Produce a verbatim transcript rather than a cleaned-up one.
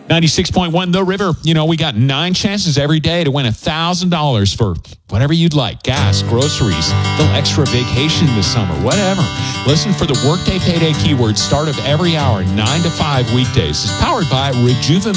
ninety-six point one The River. You know, we got nine chances every day to win one thousand dollars for whatever you'd like. Gas, groceries, a little extra vacation this summer, whatever. Listen for the Workday Payday Keyword, start of every hour, nine to five weekdays. It's powered by Rejuven.